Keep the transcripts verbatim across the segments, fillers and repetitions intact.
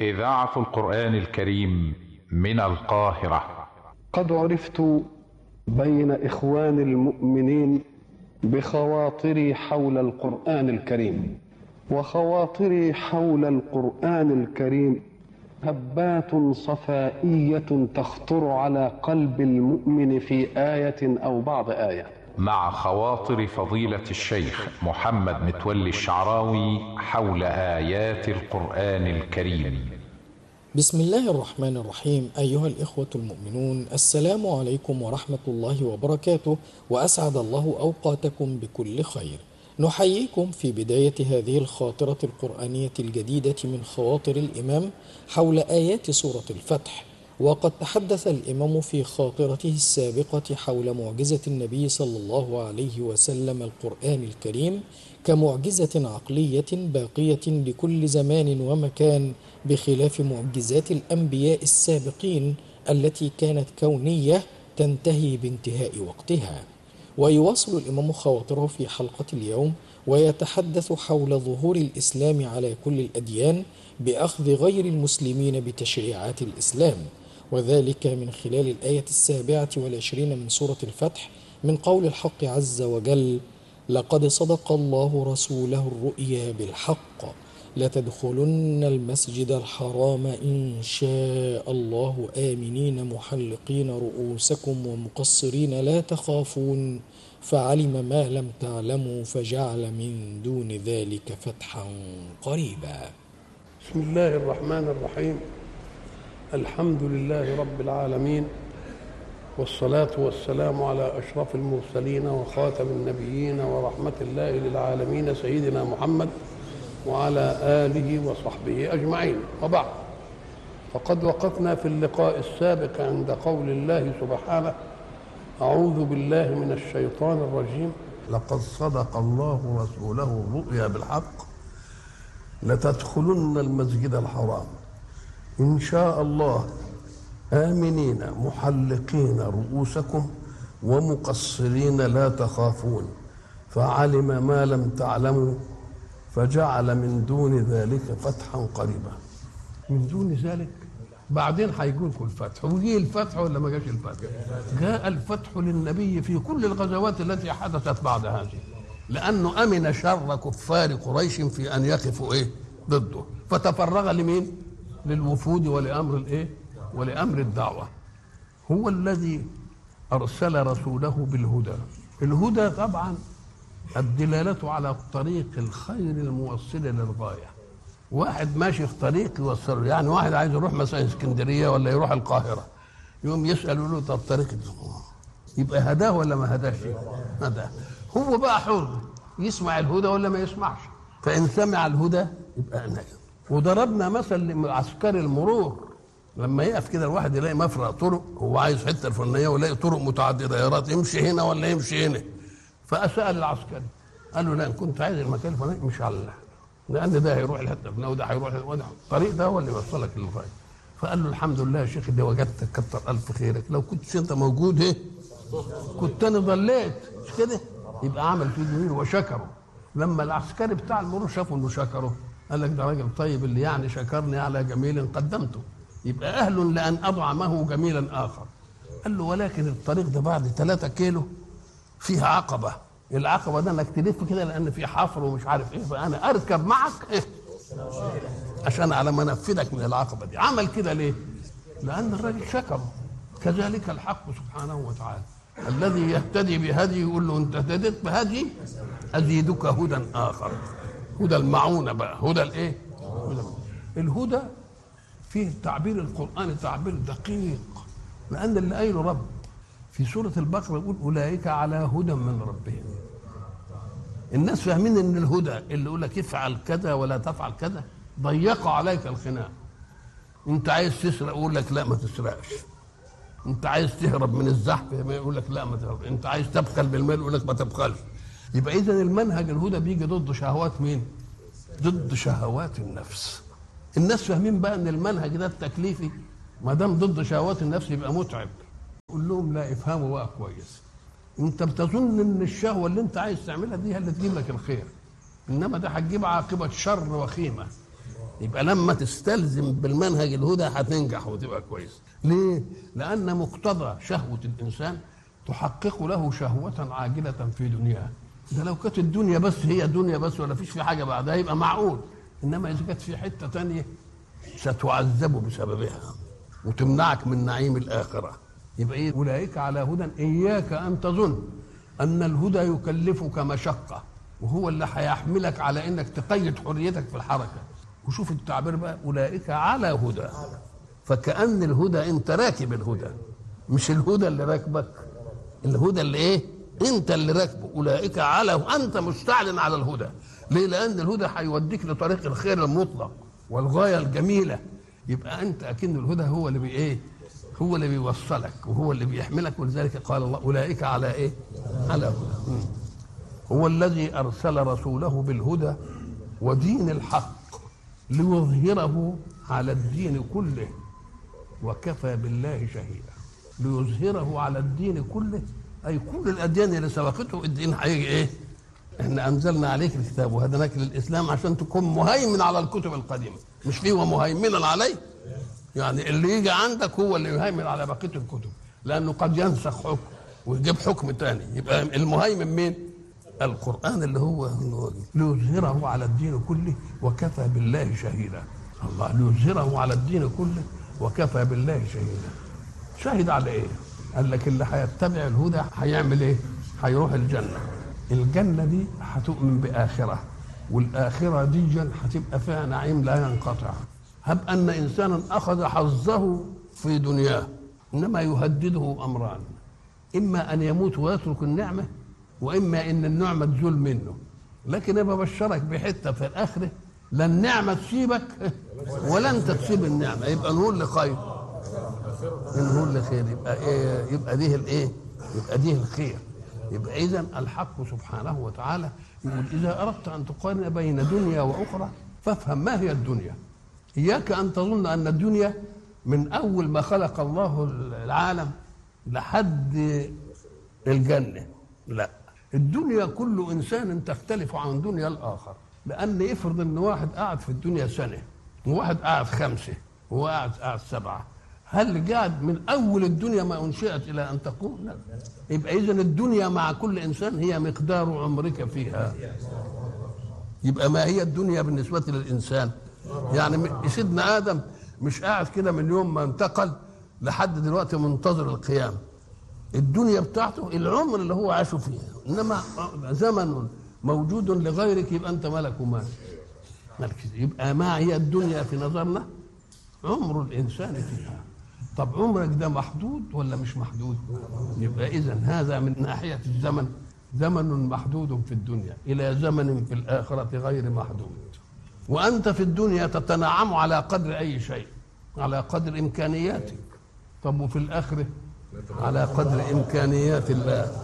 إذاعة القرآن الكريم من القاهرة. قد عرفت بين إخوان المؤمنين بخواطري حول القرآن الكريم، وخواطري حول القرآن الكريم هبات صفائية تخطر على قلب المؤمن في آية أو بعض آية. مع خواطر فضيلة الشيخ محمد متولي الشعراوي حول آيات القرآن الكريم. بسم الله الرحمن الرحيم. أيها الإخوة المؤمنون، السلام عليكم ورحمة الله وبركاته، وأسعد الله أوقاتكم بكل خير. نحييكم في بداية هذه الخاطرة القرآنية الجديدة من خواطر الإمام حول آيات سورة الفتح. وقد تحدث الإمام في خاطرته السابقة حول معجزة النبي صلى الله عليه وسلم القرآن الكريم كمعجزة عقلية باقية لكل زمان ومكان، بخلاف معجزات الأنبياء السابقين التي كانت كونية تنتهي بانتهاء وقتها. ويواصل الإمام خواطره في حلقة اليوم ويتحدث حول ظهور الإسلام على كل الأديان بأخذ غير المسلمين بتشريعات الإسلام، وذلك من خلال الآية السابعة والعشرين من سورة الفتح من قول الحق عز وجل: لقد صدق الله رسوله الرؤيا بالحق لتدخلن المسجد الحرام إن شاء الله آمنين محلقين رؤوسكم ومقصرين لا تخافون فعلم ما لم تعلموا فجعل من دون ذلك فتحا قريبا. بسم الله الرحمن الرحيم. الحمد لله رب العالمين، والصلاة والسلام على أشرف المرسلين وخاتم النبيين ورحمة الله للعالمين سيدنا محمد وعلى آله وصحبه أجمعين، وبعد. فقد وقفنا في اللقاء السابق عند قول الله سبحانه: أعوذ بالله من الشيطان الرجيم، لقد صدق الله رسوله الرؤيا بالحق لتدخلن المسجد الحرام إن شاء الله آمنين محلقين رؤوسكم ومقصرين لا تخافون فعلم ما لم تعلموا فجعل من دون ذلك فتحا قريبا. من دون ذلك بعدين هيقول لكم الفتح. وجي الفتح ولا ما جاش الفتح؟ جاء الفتح للنبي في كل الغزوات التي حدثت بعد هذه، لأنه أمن شر كفار قريش في أن يقفوا إيه ضده، فتفرغ لمين؟ للوفود ولأمر الإيه؟ ولأمر الدعوة. هو الذي أرسل رسوله بالهدى. الهدى طبعا الدلالة على طريق الخير الموصل للغاية. واحد ماشي في طريق يوصله، يعني واحد عايز يروح مثلا اسكندرية ولا يروح القاهرة، يوم يسأل له طب طريق، يبقى هداه ولا ما هداش؟ هداه. هو بقى حر يسمع الهدى ولا ما يسمعش، فإن سمع الهدى يبقى نجم. وضربنا مثل لعسكري المرور، لما يقف كده الواحد يلاقي مفرق طرق، هو عايز حته الفلانيه ويلاقي طرق متعدده، يا رات يمشي هنا ولا يمشي هنا، فسأل العسكري قال له لا، ان كنت عايز المكان الفلاني امشي على الله، لان ده هيروح الحته الفلانيه وده هيروح الطريق ده هو اللي يوصلك للغايه. فقال له الحمد لله يا شيخ اللي وجدتك، كتر الف خيرك، لو كنت انت موجود ايه كنت انا ضليت، مش كده؟ يبقى عمل فيه جميل وشكره. لما العسكري بتاع المرور شافه انه شكره قال لك ده راجل طيب اللي يعني شكرني على جميل قدمته، يبقى أهل لأن أطعمه جميلا آخر. قال له ولكن الطريق ده بعد ثلاثة كيلو فيها عقبة، العقبة ده انك تلف كده لأن في حفر ومش عارف إيه، فأنا أركب معك إيه عشان على ما أنفذك من العقبة دي. عمل كده ليه؟ لأن الراجل شكره. كذلك الحق سبحانه وتعالى الذي يهتدي بهدي يقول له أنت اهتديت بهدي أزيدك هدى آخر، هدى المعونة بقى، هدى الإيه؟ الهدى فيه التعبير القرآني تعبير دقيق، لأن اللي قايله رب في سورة البقرة يقول أولئك على هدى من ربهم. الناس فاهمين إن الهدى اللي يقول لك افعل كذا ولا تفعل كذا، ضيقوا عليك الخناق. أنت عايز تسرق يقول لك لا ما تسرقش، أنت عايز تهرب من الزحف يقول لك لا ما تهرب، أنت عايز تبخل بالمال يقول لك ما تبخلش. يبقى إذن المنهج الهدى بيجي ضد شهوات مين؟ ضد شهوات النفس. الناس فاهمين بقى ان المنهج ده التكليفي ما دام ضد شهوات النفس يبقى متعب. قول لهم لا، افهموا بقى كويس، انت بتظن ان الشهوه اللي انت عايز تعملها دي هي اللي تجيب لك الخير، انما ده هتجيب عاقبه شر وخيمه. يبقى لما تستلزم بالمنهج الهدى هتنجح وتبقى كويس. ليه؟ لأن مقتضى شهوة الإنسان تحقق له شهوة عاجلة في دنياه. ده لو كانت الدنيا بس هي دنيا بس ولا فيش في حاجة بعدها يبقى معقول، إنما إذا كانت في حتة تانية ستعذب بسببها وتمنعك من نعيم الآخرة. يبقى إيه؟ أولئك على هدى. إياك أن تظن أن الهدى يكلفك مشقة وهو اللي هيحملك على إنك تقيد حريتك في الحركة. وشوف التعبير بقى، أولئك على هدى، فكأن الهدى أنت راكب الهدى، مش الهدى اللي راكبك. الهدى اللي إيه؟ أنت اللي راكبه. أولئك على، أنت مستعلن على الهدى. ليه؟ لأن الهدى هيوديك لطريق الخير المطلق والغاية الجميلة. يبقى أنت أكن الهدى هو اللي بإيه؟ هو اللي بيوصلك وهو اللي بيحملك. ولذلك قال الله أولئك على إيه؟ على هدى. هو الذي أرسل رسوله بالهدى ودين الحق ليظهره على الدين كله وكفى بالله شهيدا. ليظهره على الدين كله، أي كل الأديان اللي سبقته الدين هيجي إيه؟ إحنا أنزلنا عليك الكتاب وهدناك للإسلام عشان تكون مهيمن على الكتب القديمة، مش فيه ومهيمنا عليه. يعني اللي يجي عندك هو اللي يهيمن على بقية الكتب، لأنه قد ينسخ حكم ويجيب حكم تاني. يبقى المهيمن مين؟ القرآن اللي هو ليظهره على الدين كله وكفى بالله شهيدا. الله ليظهره على الدين كله وكفى بالله شهيدا. شهد على ايه؟ قال لك اللي هيتبع الهدى هيعمل ايه؟ هيروح الجنة. الجنة دي هتؤمن بآخرة، والآخرة دي هتبقى فيها نعيم لا ينقطع. هب أن إنسانا أخذ حظه في دنياه إنما يهدده أمران، إما أن يموت ويترك النعمة، وإما إن النعمة تزول منه. لكن أنا ببشرك بحتة في الآخرة، لا النعمة تسيبك ولا أنت تسيب النعمة. يبقى نقول لخير، نقول لخير. يبقى إيه؟ يبقى ديه الإيه؟ يبقى ديه الخير. يبقى إذن الحق سبحانه وتعالى يقول إذا أردت أن تقارن بين دنيا وأخرى فافهم ما هي الدنيا. إياك أن تظن أن الدنيا من أول ما خلق الله العالم لحد الجنة، لا. الدنيا كل إنسان تختلف عن دنيا الآخر. لأن افرض أن واحد قاعد في الدنيا سنة وواحد قاعد خمسة وواحد قاعد سبعة، هل قاعد من أول الدنيا ما أنشئت إلى أن تقوم؟ لا. يبقى إذن الدنيا مع كل إنسان هي مقدار عمرك فيها. يبقى ما هي الدنيا بالنسبة للإنسان؟ يعني سيدنا آدم مش قاعد كده من يوم ما انتقل لحد دلوقتي منتظر القيامة. الدنيا بتاعته العمر اللي هو عاشه فيها، إنما زمن موجود لغيرك يبقى أنت ملك ومال. يبقى ما هي الدنيا في نظرنا؟ عمر الإنسان فيها. طب عمرك ده محدود ولا مش محدود؟ يبقى إذن هذا من ناحية الزمن زمن محدود في الدنيا إلى زمن في الآخرة غير محدود. وأنت في الدنيا تتنعم على قدر أي شيء، على قدر إمكانياتك. طب وفي الآخرة على قدر إمكانيات الله.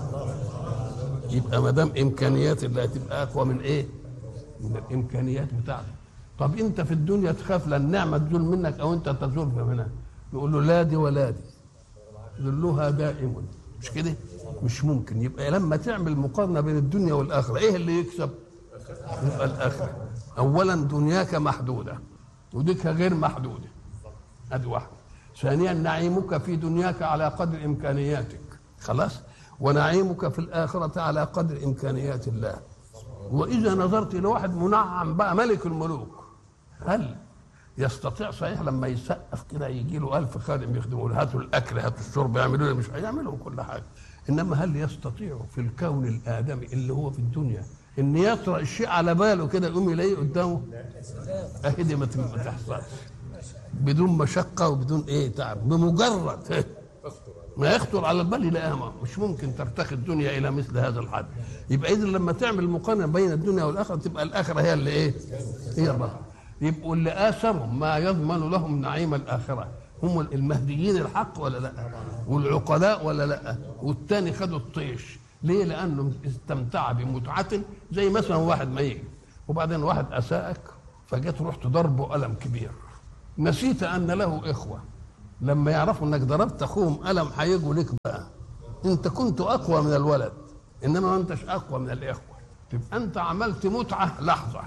يبقى ما دام إمكانيات الله تبقى أقوى من إيه؟ من الإمكانيات بتاعتك. طب أنت في الدنيا تخاف لا النعمة تزول منك أو أنت تزول منها، يقول له لا دي ولا دي، ذلها دائم، مش كده؟ مش ممكن. يبقى لما تعمل مقارنة بين الدنيا والآخرة إيه اللي يكسب؟ يبقى الآخرة. أولا دنياك محدودة وديك غير محدودة، هذه واحدة. ثانيا نعيمك في دنياك على قدر إمكانياتك، خلاص، ونعيمك في الآخرة على قدر إمكانيات الله. وإذا نظرت إلى واحد منعم بقى ملك الملوك، هل يستطيع صحيح لما يسقف كده يجي له ألف خادم يخدموا له، هاتوا الأكل هاتوا الشرب يعملوا له، مش هيعملوا كل حاجة. إنما هل يستطيع في الكون الآدمي اللي هو في الدنيا إن يطرأ الشيء على باله كده يقوم يلاقيه قدامه؟ أهدي ما تحصلش بدون مشقة وبدون إيه تعب، بمجرد ما يخطر على البال يلاقيها. مش ممكن ترتقي الدنيا إلى مثل هذا الحد. يبقى إذا لما تعمل مقارنة بين الدنيا والآخرة تبقى الآخرة هي اللي إيه؟ هي الرغبة. يبقوا اللي آثرهم ما يضمن لهم نعيم الآخرة هم المهديين الحق ولا لا؟ والعقلاء ولا لا؟ والتاني خدوا الطيش. ليه؟ لأنه استمتع بمتعة. زي مثلا واحد ما يجي وبعدين واحد أساءك فجيت رحت ضربه ألم كبير، نسيت أن له إخوة لما يعرفوا أنك ضربت أخوهم ألم هيجوا لك بقى. أنت كنت أقوى من الولد إنما ما أنتش أقوى من الإخوة. تبقى أنت عملت متعة لحظة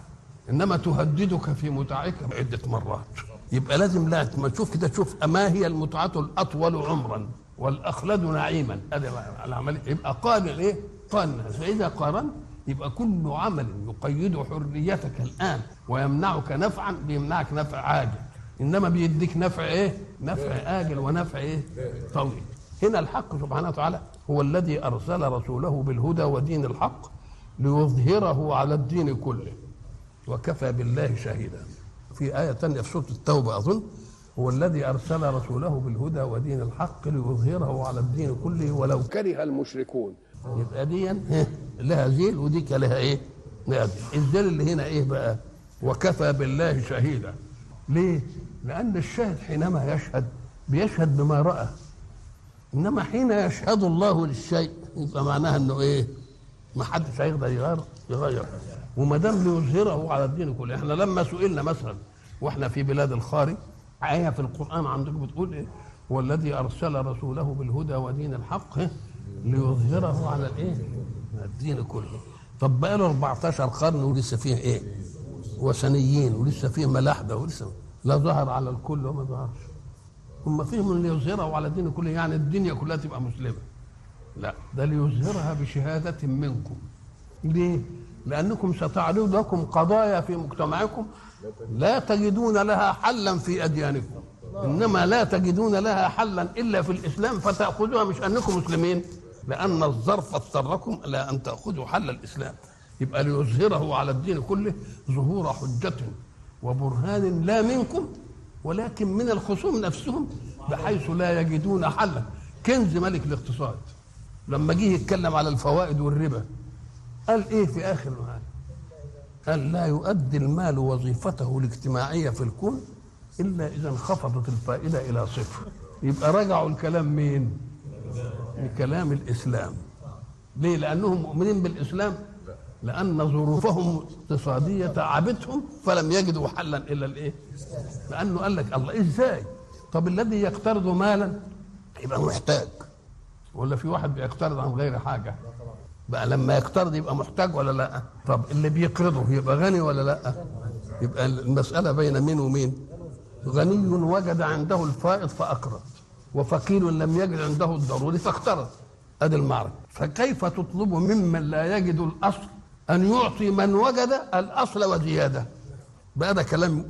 انما تهددك في متعك عده مرات. يبقى لازم لا ما تشوف كده، تشوف ما هي المتعه الاطول عمرا والاخلد نعيما. هذا العمل يبقى قارن ايه؟ قارن. فاذا قارن يبقى كل عمل يقيد حريتك الان ويمنعك نفعا بيمنعك نفع عاجل، انما بيديك نفع ايه؟ نفع آجل ونفع ايه؟ طويل. هنا الحق سبحانه وتعالى هو الذي ارسل رسوله بالهدى ودين الحق ليظهره على الدين كله وكفى بالله شهيدا. في آية ثانية في سورة التوبة أظن، هو الذي أرسل رسوله بالهدى ودين الحق ليظهره على الدين كله ولو كره المشركون. يبقى دي لها ذيل وديك لها ايه؟ لها ذيل. الذيل اللي هنا ايه بقى؟ وكفى بالله شهيدا. ليه؟ لأن الشاهد حينما يشهد بيشهد بما رأى، إنما حين يشهد الله للشيء يبقى معناها إنه إيه؟ ما حدش هيقدر يغير يغير وما دام ليظهره على الدين كله. إحنا لما سئلنا مثلا وإحنا في بلاد الخارج، آية في القرآن عندكم بتقول إيه؟ هو الذي أرسل رسوله بالهدى ودين الحق ليظهره على الإيه؟ الدين كله. طب بقى له أربعتاشر قرن ولسه فيه إيه؟ وثنيين ولسه فيه ملاحدة ولسه لا ظهر على الكل وما ظهرش. هم فيهم اللي يظهره على الدين كله يعني الدنيا كلها تبقى مسلمة. لا، ده ليظهرها بشهادة منكم. ليه؟ لأنكم ستعرض لكم قضايا في مجتمعكم لا تجدون لها حلا في أديانكم، إنما لا تجدون لها حلا إلا في الإسلام فتأخذوها، مش أنكم مسلمين، لأن الظرف اضطركم إلى أن تأخذوا حل الإسلام. يبقى ليظهره على الدين كله ظهور حجة وبرهان لا منكم ولكن من الخصوم نفسهم، بحيث لا يجدون حلا. كنز ملك الاقتصاد لما جه يتكلم على الفوائد والربا قال ايه في اخر الآية؟ قال لا يؤدي المال وظيفته الاجتماعية في الكون الا اذا انخفضت الفائدة الى صفر. يبقى رجعوا الكلام مين؟ لكلام الاسلام. ليه؟ لانهم مؤمنين بالاسلام، لأن ظروفهم اقتصادية تعبتهم فلم يجدوا حلا إلا الإيه؟ لأنه قال لك الله إزاي؟ طب الذي يقترض مالا يبقى محتاج، ولا في واحد بيقترض عن غير حاجة؟ بقى لما يقترض يبقى محتاج ولا لا؟ طب اللي بيقرضه يبقى غني ولا لا؟ يبقى المسألة بين مين ومين؟ غني وجد عنده الفائض فأقرض، وفقير لم يجد عنده الضروري فاقترض. ادي المعركة. فكيف تطلب ممن لا يجد الأصل أن يعطي من وجد الأصل وزيادة؟ بقى ده كلام.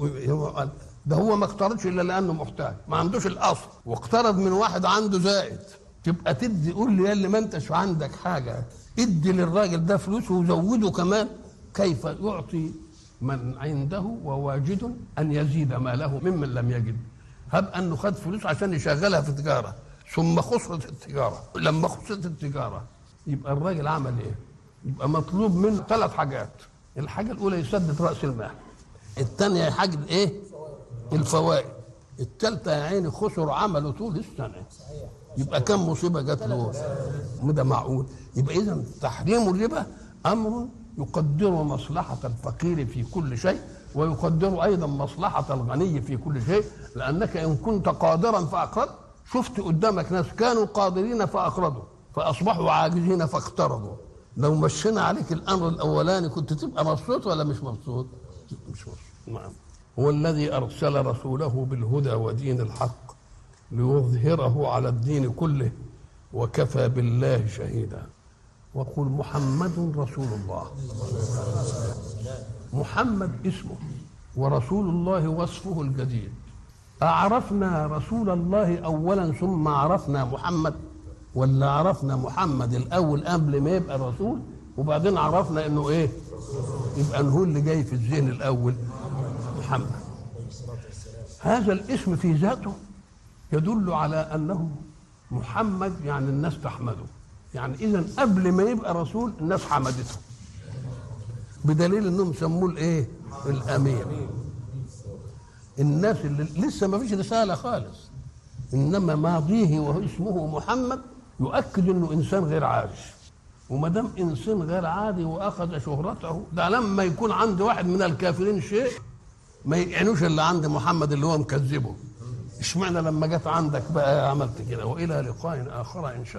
ده هو ما اقترضش إلا لأنه محتاج، ما عندوش الأصل، واقترض من واحد عنده زائد. تبقى تدي، قول لي يلي ما انتش عندك حاجة ادي للراجل ده فلوس وزوده كمان. كيف يعطي من عنده وواجد أن يزيد ماله ممن لم يجد؟ هب أنه خد فلوس عشان يشغلها في تجارة ثم خسرت التجارة. لما خسرت التجارة يبقى الراجل عمل ايه؟ يبقى مطلوب منه ثلاث حاجات. الحاجة الأولى يسدد رأس المال، الثانية يحجب ايه؟ الفوائد، الثالثة يا عيني خسر عمله طول السنة. يبقى كم مصيبة جات له؟ وده معقول؟ يبقى إذا تحريم الربا أمر يقدر مصلحة الفقير في كل شيء ويقدر أيضا مصلحة الغني في كل شيء، لأنك إن كنت قادرا فأقرضت، شفت قدامك ناس كانوا قادرين فأقرضوا فأصبحوا عاجزين فاقترضوا. لو مشينا عليك الأمر الأولاني كنت تبقى مبسوط ولا مش مبسوط؟ مش مبسوط. نعم. هو الذي أرسل رسوله بالهدى ودين الحق ليظهره على الدين كله وكفى بالله شهيدا. وقل محمد رسول الله. محمد اسمه ورسول الله وصفه الجديد. أعرفنا رسول الله أولا ثم عرفنا محمد، ولا عرفنا محمد الأول قبل ما يبقى رسول وبعدين عرفنا إنه إيه؟ يبقى هو اللي جاي في الذهن الأول محمد. هذا الاسم في ذاته يدل على أنه محمد، يعني الناس تحمده. يعني إذن قبل ما يبقى رسول الناس حمدته، بدليل إنهم سموه الإيه؟ الأمين. الناس اللي لسه ما فيش رسالة خالص، إنما ماضيه واسمه محمد يؤكد إنه إنسان غير عادي. وما دام إنسان غير عادي وأخذ شهرته، ده لما يكون عند واحد من الكافرين شيء ما يعنوش اللي عند محمد اللي هو مكذبه. اشمعنى لما جت عندك بقى عملت كده؟ وإلى لقاء آخر إن شاء الله.